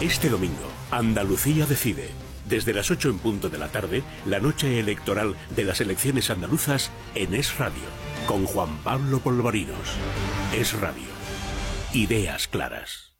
Este domingo, Andalucía decide. Desde las 8 en punto de la tarde, la noche electoral de las elecciones andaluzas en Es Radio, con Juan Pablo Polvorinos. Es Radio. Ideas claras.